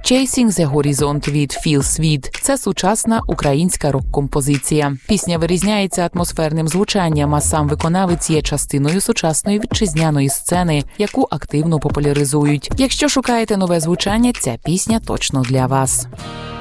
Chasing the Horizon від Feel Sweet – це сучасна українська рок-композиція. Пісня вирізняється атмосферним звучанням, а сам виконавець є частиною сучасної вітчизняної сцени, яку активно популяризують. Якщо шукаєте нове звучання, ця пісня точно для вас.